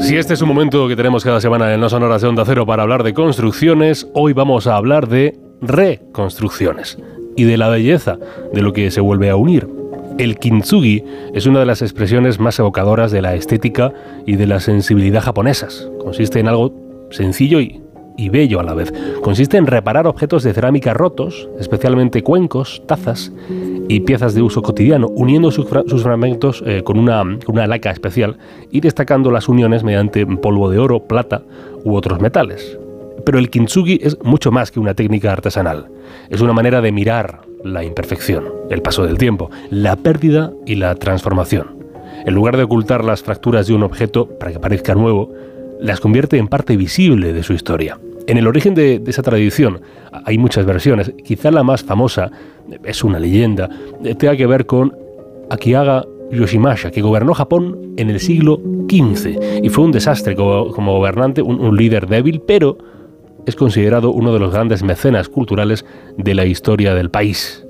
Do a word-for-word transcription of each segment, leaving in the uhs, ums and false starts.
Si este es un momento que tenemos cada semana en No Sonoras de Onda Cero para hablar de construcciones, hoy vamos a hablar de reconstrucciones y de la belleza de lo que se vuelve a unir. El kintsugi es una de las expresiones más evocadoras de la estética y de la sensibilidad japonesas. Consiste en algo sencillo y, y bello a la vez. Consiste en reparar objetos de cerámica rotos, especialmente cuencos, tazas y piezas de uso cotidiano, uniendo sus, fra- sus fragmentos eh, con, una, con una laca especial y destacando las uniones mediante polvo de oro, plata u otros metales. Pero el kintsugi es mucho más que una técnica artesanal. Es una manera de mirar la imperfección, el paso del tiempo, la pérdida y la transformación. En lugar de ocultar las fracturas de un objeto para que parezca nuevo, las convierte en parte visible de su historia. En el origen de, de esa tradición hay muchas versiones. Quizá la más famosa, es una leyenda, tenga que ver con Akihaga Yoshimasa, que gobernó Japón en el siglo quince y fue un desastre como, como gobernante, un, un líder débil, pero es considerado uno de los grandes mecenas culturales de la historia del país.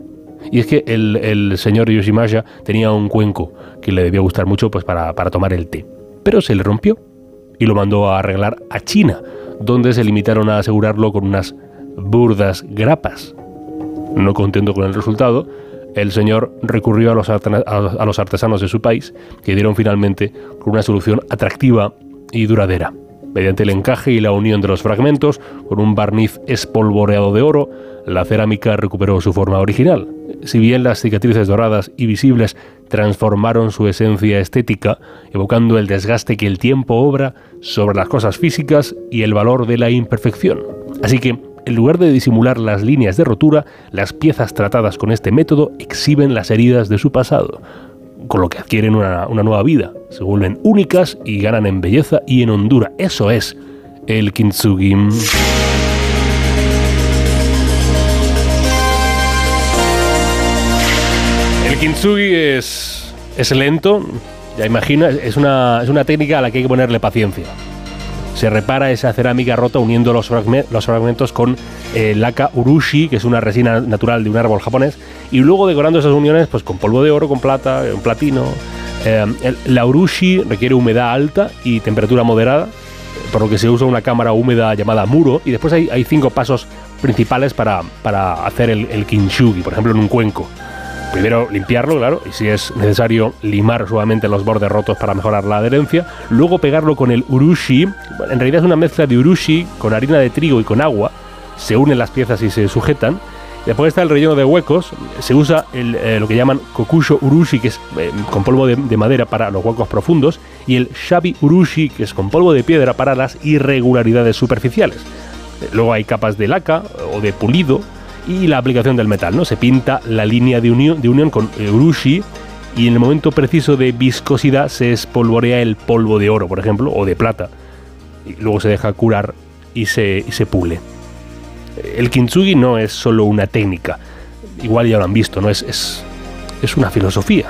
Y es que el, el señor Yoshimasa tenía un cuenco que le debía gustar mucho pues, para, para tomar el té, pero se le rompió y lo mandó a arreglar a China, donde se limitaron a asegurarlo con unas burdas grapas. No contento con el resultado, el señor recurrió a los, a los artesanos de su país, que dieron finalmente con una solución atractiva y duradera. Mediante el encaje y la unión de los fragmentos, con un barniz espolvoreado de oro, la cerámica recuperó su forma original. Si bien las cicatrices doradas y visibles transformaron su esencia estética, evocando el desgaste que el tiempo obra sobre las cosas físicas y el valor de la imperfección. Así que, en lugar de disimular las líneas de rotura, las piezas tratadas con este método exhiben las heridas de su pasado, con lo que adquieren una, una nueva vida, se vuelven únicas y ganan en belleza y en hondura. Eso es el kintsugi. El kintsugi es, es lento, ya imagina, es una, es una técnica a la que hay que ponerle paciencia. Se repara esa cerámica rota uniendo los, fragme, los fragmentos con eh, laca urushi, que es una resina natural de un árbol japonés, y luego decorando esas uniones pues, con polvo de oro, con plata, un platino. Eh, el, la urushi requiere humedad alta y temperatura moderada, por lo que se usa una cámara húmeda llamada muro, y después hay, hay cinco pasos principales para, para hacer el, el kintsugi, por ejemplo en un cuenco. Primero limpiarlo, claro, y si es necesario limar suavemente los bordes rotos para mejorar la adherencia. Luego pegarlo con el urushi. Bueno, en realidad es una mezcla de urushi con harina de trigo y con agua. Se unen las piezas y se sujetan. Después está el relleno de huecos. Se usa el, eh, lo que llaman kokusho urushi, que es eh, con polvo de, de madera para los huecos profundos. Y el shabi urushi, que es con polvo de piedra para las irregularidades superficiales. Luego hay capas de laca o de pulido. Y la aplicación del metal, ¿no? Se pinta la línea de unión, de unión con urushi y en el momento preciso de viscosidad se espolvorea el polvo de oro, por ejemplo, o de plata. Y luego se deja curar y se, y se pule. El kintsugi no es solo una técnica, igual ya lo han visto, ¿no? Es, es, es una filosofía.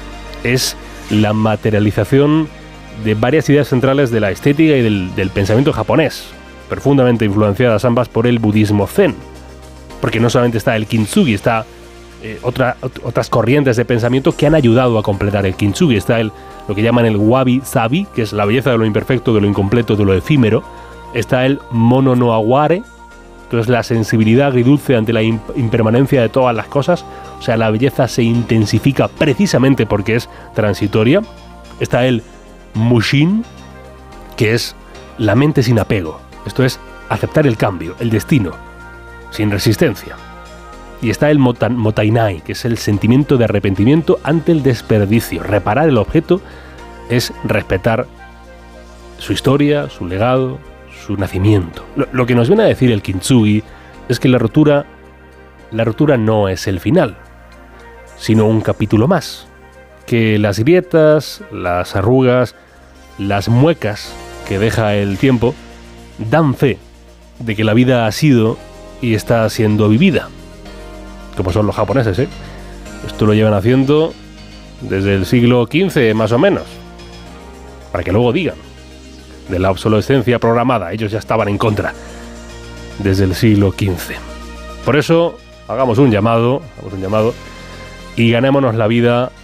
Es la materialización de varias ideas centrales de la estética y del, del pensamiento japonés, profundamente influenciadas ambas por el budismo zen. Porque no solamente está el kintsugi, está eh, otra, otras corrientes de pensamiento que han ayudado a completar el kintsugi. Está el, lo que llaman el wabi-sabi, que es la belleza de lo imperfecto, de lo incompleto, de lo efímero. Está el mono no aware, que es la sensibilidad agridulce ante la imp- impermanencia de todas las cosas. O sea, la belleza se intensifica precisamente porque es transitoria. Está el mushin, que es la mente sin apego. Esto es aceptar el cambio, el destino, sin resistencia. Y está el motan, motainai, que es el sentimiento de arrepentimiento ante el desperdicio. Reparar el objeto es respetar su historia, su legado, su nacimiento. Lo, lo que nos viene a decir el kintsugi es que la rotura, la rotura no es el final, sino un capítulo más. Que las grietas, las arrugas, las muecas que deja el tiempo dan fe de que la vida ha sido y está siendo vivida, como son los japoneses, ¿eh? Esto lo llevan haciendo desde el siglo quince, más o menos, para que luego digan de la obsolescencia programada. Ellos ya estaban en contra desde el siglo quince. Por eso, hagamos un llamado, hagamos un llamado y ganémonos la vida